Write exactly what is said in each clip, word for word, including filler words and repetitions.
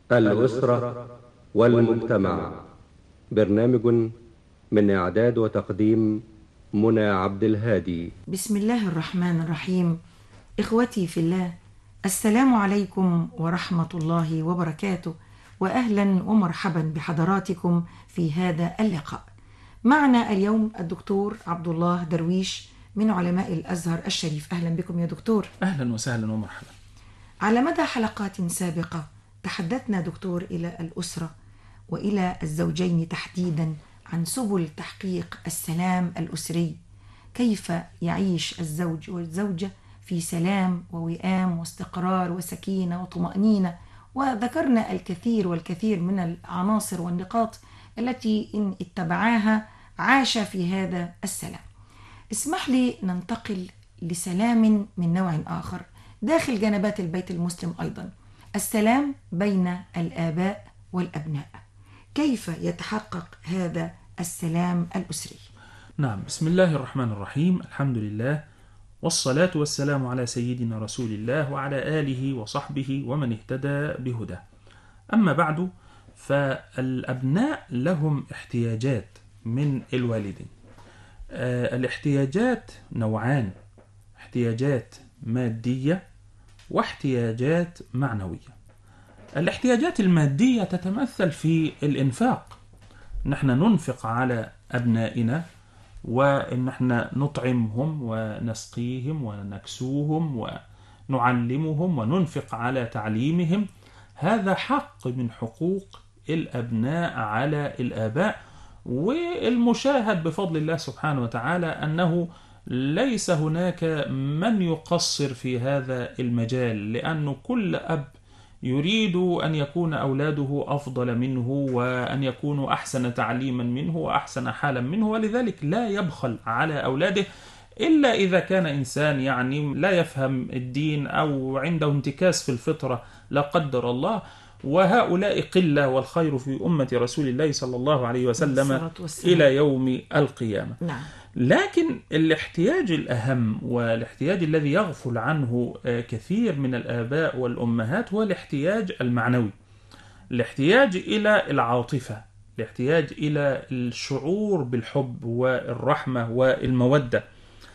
الأسرة والمجتمع. برنامج من إعداد وتقديم منى عبد الهادي. بسم الله الرحمن الرحيم. إخوتي في الله، السلام عليكم ورحمة الله وبركاته، وأهلا ومرحبا بحضراتكم في هذا اللقاء. معنا اليوم الدكتور عبد الله درويش من علماء الأزهر الشريف. أهلا بكم يا دكتور. أهلا وسهلا ومرحبا. على مدى حلقات سابقة تحدثنا دكتور إلى الأسرة وإلى الزوجين تحديدا عن سبل تحقيق السلام الأسري، كيف يعيش الزوج والزوجة في سلام ووئام واستقرار وسكينة وطمأنينة، وذكرنا الكثير والكثير من العناصر والنقاط التي إن اتبعاها عاش في هذا السلام. اسمح لي ننتقل لسلام من نوع آخر داخل جنبات البيت المسلم أيضا، السلام بين الآباء والأبناء. كيف يتحقق هذا السلام الأسري؟ نعم، بسم الله الرحمن الرحيم، الحمد لله والصلاة والسلام على سيدنا رسول الله وعلى آله وصحبه ومن اهتدى بهداه. أما بعد، فالأبناء لهم احتياجات من الوالدين. آه الاحتياجات نوعان: احتياجات مادية واحتياجات معنوية. الاحتياجات المادية تتمثل في الإنفاق، نحن ننفق على أبنائنا، وإن احنا نطعمهم ونسقيهم ونكسوهم ونعلمهم وننفق على تعليمهم. هذا حق من حقوق الأبناء على الآباء، والمشاهد بفضل الله سبحانه وتعالى أنه ليس هناك من يقصر في هذا المجال، لأن كل أب يريد أن يكون أولاده أفضل منه وأن يكونوا أحسن تعليما منه وأحسن حالا منه، ولذلك لا يبخل على أولاده إلا إذا كان إنسان يعني لا يفهم الدين أو عنده انتكاس في الفطرة لا قدر الله، وهؤلاء قلة، والخير في أمة رسول الله صلى الله عليه وسلم إلى يوم القيامة. نعم. لكن الاحتياج الأهم والاحتياج الذي يغفل عنه كثير من الآباء والأمهات هو الاحتياج المعنوي، الاحتياج إلى العاطفة، الاحتياج إلى الشعور بالحب والرحمة والمودة.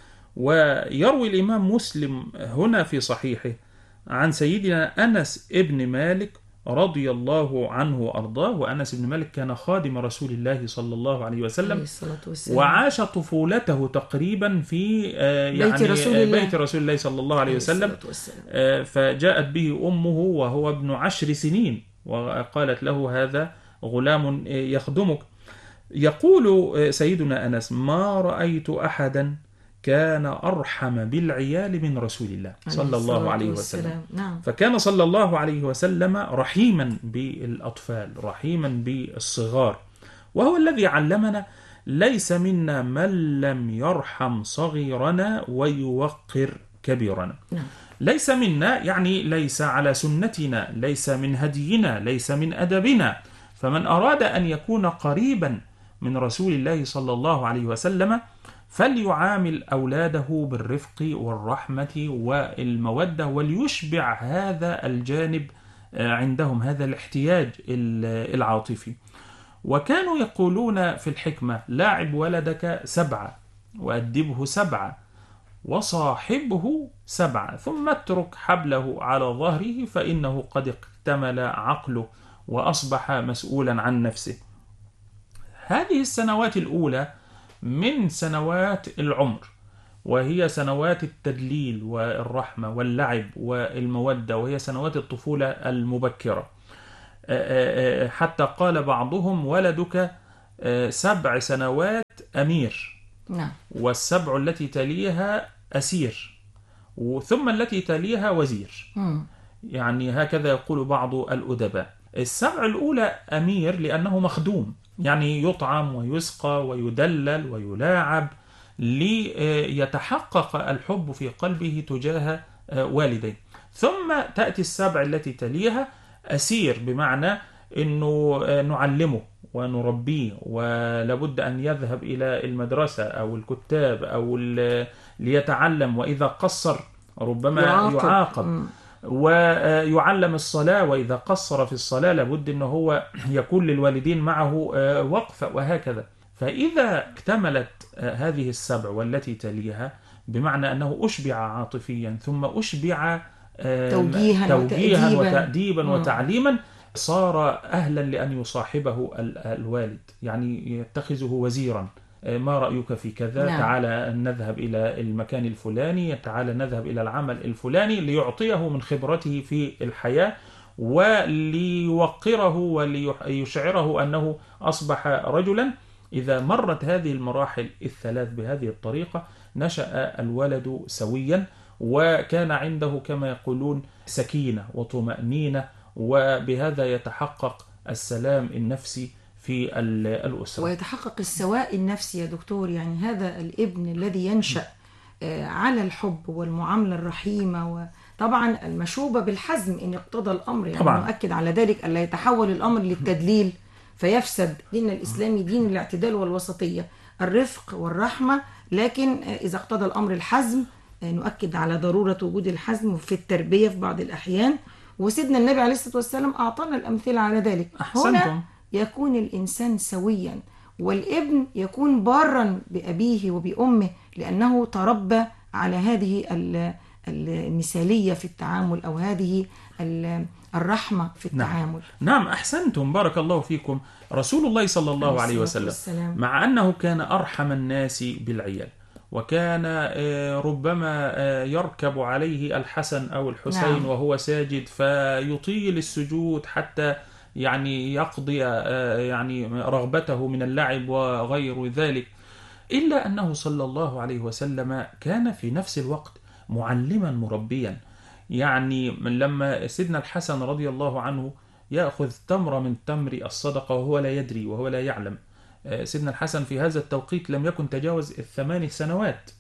ويروي الإمام مسلم هنا في صحيحه عن سيدنا أنس ابن مالك رضي الله عنه وأرضاه، وأنس بن مالك كان خادم رسول الله صلى الله عليه وسلم، وعاش طفولته تقريبا في يعني بيت رسول الله, بيت رسول الله صلى الله عليه وسلم. فجاءت به أمه وهو ابن عشر سنين وقالت له: هذا غلام يخدمك. يقول سيدنا أنس: ما رأيت أحدا كان أرحم بالعيال من رسول الله صلى الله عليه وسلم. نعم. فكان صلى الله عليه وسلم رحيما بالأطفال، رحيما بالصغار، وهو الذي علمنا: ليس منا من لم يرحم صغيرنا ويوقر كبيرنا. نعم. ليس منا يعني ليس على سنتنا، ليس من هدينا، ليس من أدبنا. فمن أراد أن يكون قريبا من رسول الله صلى الله عليه وسلم فليعامل أولاده بالرفق والرحمة والمودة، وليشبع هذا الجانب عندهم، هذا الاحتياج العاطفي. وكانوا يقولون في الحكمة: لاعب ولدك سبعة وأدبه سبعة وصاحبه سبعة ثم اترك حبله على ظهره فإنه قد اكتمل عقله وأصبح مسؤولا عن نفسه. هذه السنوات الأولى من سنوات العمر، وهي سنوات التدليل والرحمة واللعب والمودة، وهي سنوات الطفولة المبكرة. حتى قال بعضهم: ولدك سبع سنوات أمير، نعم، والسبع التي تليها أسير، ثم التي تليها وزير. م. يعني هكذا يقول بعض الأدباء. السبع الأولى أمير لأنه مخدوم، يعني يطعم ويسقى ويدلل ويلاعب ليتحقق الحب في قلبه تجاه والديه. ثم تأتي السبع التي تليها أسير، بمعنى أنه نعلمه ونربيه، ولابد أن يذهب إلى المدرسة أو الكتاب أو ليتعلم، وإذا قصر ربما يعاقب, يعاقب. ويعلم الصلاة، وإذا قصر في الصلاة لابد أنه هو يكون للوالدين معه وقفة، وهكذا. فإذا اكتملت هذه السبع والتي تليها، بمعنى أنه أشبع عاطفيا ثم أشبع توجيها, توجيها وتأديبا, وتأديبا وتعليما، صار أهلا لأن يصاحبه الوالد، يعني يتخذه وزيرا. ما رأيك في كذا؟ نعم. تعالى نذهب إلى المكان الفلاني، تعالى نذهب إلى العمل الفلاني، ليعطيه من خبرته في الحياة وليوقره وليشعره أنه أصبح رجلا. إذا مرت هذه المراحل الثلاث بهذه الطريقة نشأ الولد سويا، وكان عنده كما يقولون سكينة وطمأنينة، وبهذا يتحقق السلام النفسي في الأسرة ويتحقق السواء النفسي. يا دكتور، يعني هذا الابن الذي ينشأ على الحب والمعاملة الرحيمة، وطبعا المشوبة بالحزم إن اقتضى الأمر، يعني طبعا نؤكد على ذلك ألا يتحول الأمر للتدليل فيفسد. دين الإسلامي دين الاعتدال والوسطية، الرفق والرحمة، لكن إذا اقتضى الأمر الحزم نؤكد على ضرورة وجود الحزم في التربية في بعض الأحيان، وسيدنا النبي عليه الصلاة والسلام أعطانا الأمثلة على ذلك. أحسنتم. هنا يكون الإنسان سويا، والابن يكون بارا بأبيه وبأمه لأنه تربى على هذه المثالية في التعامل، أو هذه الرحمة في التعامل. نعم, نعم أحسنتم، بارك الله فيكم. رسول الله صلى الله عليه وسلم والسلام. مع أنه كان أرحم الناس بالعيال، وكان ربما يركب عليه الحسن أو الحسين نعم. وهو ساجد فيطيل السجود حتى يعني يقضي يعني رغبته من اللعب وغير ذلك، إلا أنه صلى الله عليه وسلم كان في نفس الوقت معلما مربيا. يعني لما سيدنا الحسن رضي الله عنه يأخذ تمرة من تمر الصدقة وهو لا يدري وهو لا يعلم، سيدنا الحسن في هذا التوقيت لم يكن تجاوز الثمان سنوات،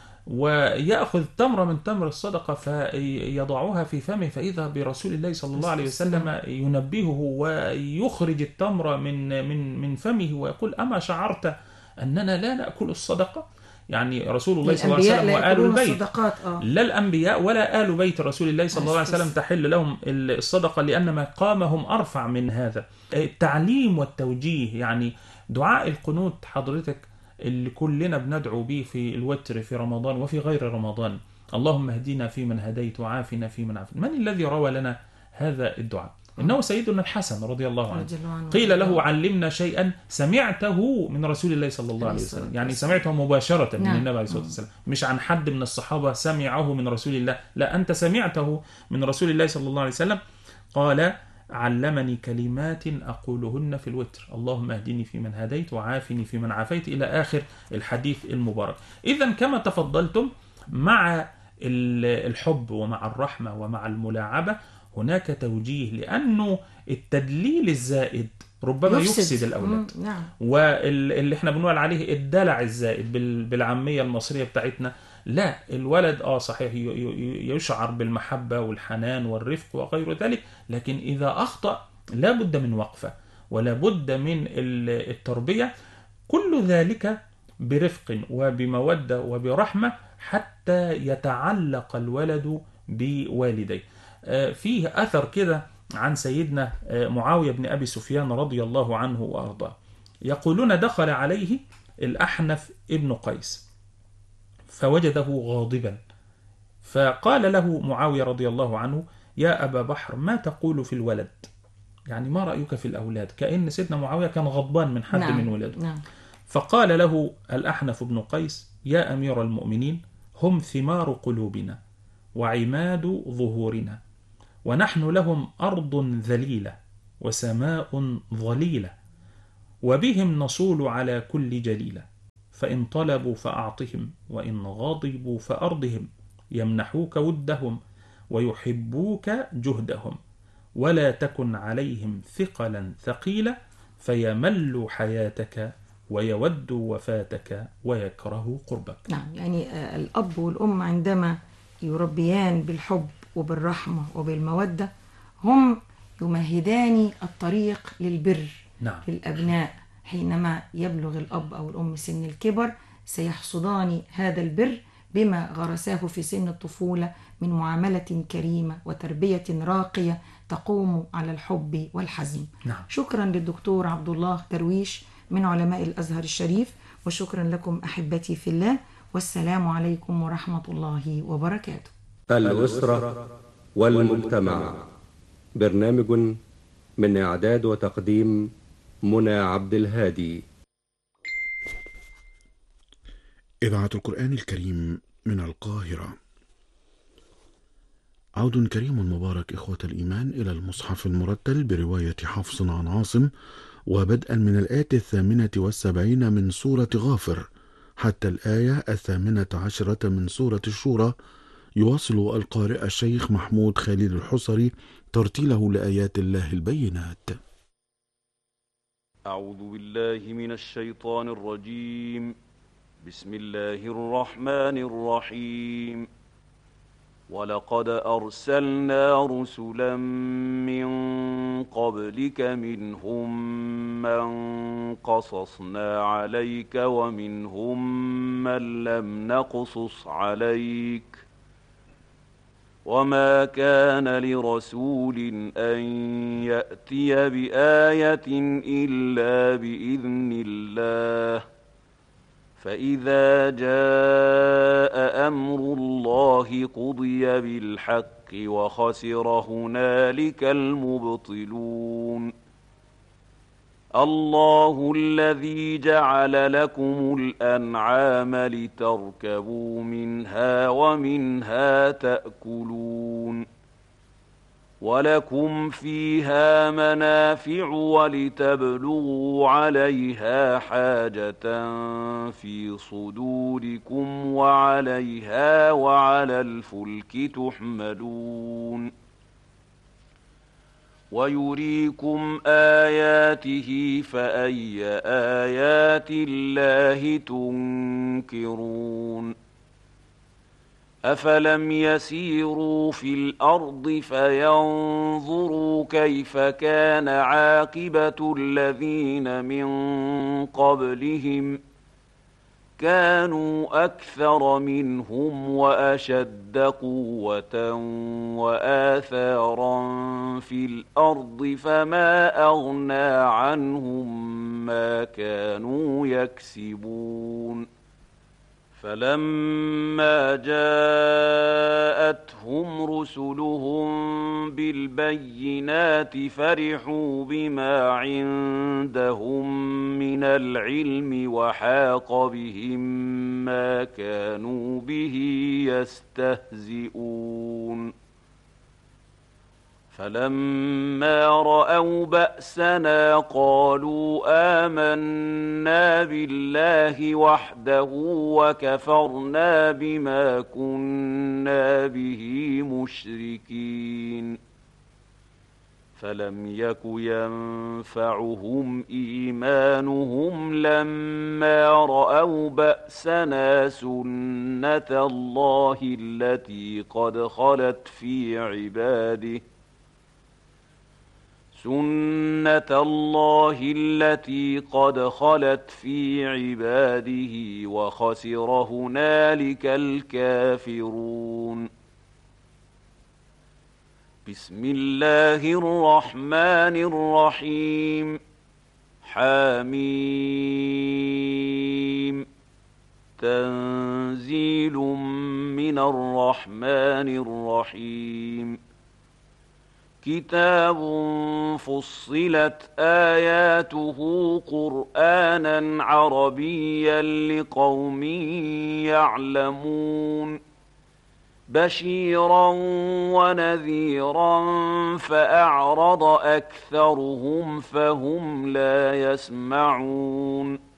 ويأخذ تمرة من تمر الصدقة فيضعها في فمه، فإذا برسول الله صلى الله عليه وسلم ينبهه ويخرج التمرة من من من فمه ويقول: أما شعرت أننا لا نأكل الصدقة؟ يعني رسول الله صلى الله عليه وسلم وآل البيت، آه. لا الأنبياء ولا آل بيت رسول الله صلى الله عليه وسلم تحل لهم الصدقة، لأن مقامهم أرفع من هذا. التعليم والتوجيه، يعني دعاء القنوت حضرتك اللي كلنا بندعو به في الوتر في رمضان وفي غير رمضان: اللهم اهدنا فيمن هديت وعافنا فيمن عافيت. من الذي روى لنا هذا الدعاء؟ إنه سيدنا الحسن رضي الله عنه. قيل له: علمنا شيئا سمعته من رسول الله صلى الله عليه وسلم، يعني سمعته مباشرة من النبي عليه الصلاة والسلام، مش عن حد من الصحابة سمعه من رسول الله، لا، أنت سمعته من رسول الله صلى الله عليه وسلم. قال: علمني كلمات أقولهن في الوتر: اللهم اهدني فيمن هديت وعافني فيمن عافيت، إلى آخر الحديث المبارك. إذن كما تفضلتم، مع الحب ومع الرحمة ومع الملاعبة هناك توجيه، لأنه التدليل الزائد ربما يفسد, يفسد الأولاد. نعم. واللي احنا بنقول عليه الدلع الزائد بالعامية المصرية بتاعتنا، لا، الولد آه صحيح يشعر بالمحبة والحنان والرفق وغير ذلك، لكن إذا أخطأ لا بد من وقفة ولا بد من التربية، كل ذلك برفق وبمودة وبرحمة حتى يتعلق الولد بوالديه. فيه أثر كده عن سيدنا معاوية بن أبي سفيان رضي الله عنه وأرضاه، يقولون: دخل عليه الأحنف ابن قيس فوجده غاضبا، فقال له معاوية رضي الله عنه: يا أبا بحر، ما تقول في الولد؟ يعني ما رأيك في الأولاد؟ كأن سيدنا معاوية كان غضبان من حد نعم. من ولاده. نعم. فقال له الأحنف بن قيس: يا أمير المؤمنين، هم ثمار قلوبنا وعماد ظهورنا، ونحن لهم أرض ذليلة وسماء ظليلة، وبهم نصول على كل جليلة، فإن طلبوا فأعطهم، وإن غضبوا فأرضهم، يمنحوك ودهم ويحبوك جهدهم، ولا تكن عليهم ثقلا ثقيلا، فيملوا حياتك ويودوا وفاتك ويكرهوا قربك. نعم، يعني الأب والأم عندما يربيان بالحب وبالرحمة وبالمودة هم يمهدان الطريق للبر. نعم. للأبناء حينما يبلغ الأب أو الأم سن الكبر سيحصدان هذا البر بما غرساه في سن الطفولة من معاملة كريمة وتربية راقية تقوم على الحب والحزم. نعم. شكرا للدكتور عبد الله درويش من علماء الأزهر الشريف، وشكرا لكم أحبتي في الله، والسلام عليكم ورحمة الله وبركاته. الأسرة والمجتمع، برنامج من إعداد وتقديم منى عبد الهادي. إذاعة القرآن الكريم من القاهرة. عود كريم مبارك إخوة الإيمان إلى المصحف المرتل برواية حفص عن عاصم، وبدءا من الآية الثامنة والسبعين من سورة غافر حتى الآية الثامنة عشرة من سورة الشورى، يواصل القارئ الشيخ محمود خليل الحصري ترتيله لآيات الله البينات. أعوذ بالله من الشيطان الرجيم. بسم الله الرحمن الرحيم. ولقد أرسلنا رسلا من قبلك منهم من قصصنا عليك ومنهم من لم نقصص عليك، وما كان لرسول أن يأتي بآية إلا بإذن الله، فإذا جاء أمر الله قضي بالحق وخسر هنالك المبطلون. الله الذي جعل لكم الأنعام لتركبوا منها ومنها تأكلون، ولكم فيها منافع ولتبلغوا عليها حاجة في صدوركم وعليها وعلى الفلك تحملون، ويريكم آياته فأي آيات الله تنكرون. أفلم يسيروا في الأرض فينظروا كيف كان عاقبة الذين من قبلهم، كانوا أكثر منهم وأشد قوة وآثارا في الأرض فما أغنى عنهم ما كانوا يكسبون. فلما جاءتهم رسلهم بالبينات فرحوا بما عندهم من العلم وحاق بهم ما كانوا به يستهزئون. فلما رأوا بأسنا قالوا آمنا بالله وحده وكفرنا بما كنا به مشركين. فلم يك ينفعهم إيمانهم لما رأوا بأسنا سنة الله التي قد خلت في عباده سنة الله التي قد خلت في عباده وخسر هنالك الكافرون. بسم الله الرحمن الرحيم. حميم. تنزيل من الرحمن الرحيم. كتاب فصلت آياته قرآنا عربيا لقوم يعلمون، بشيرا ونذيرا فأعرض أكثرهم فهم لا يسمعون.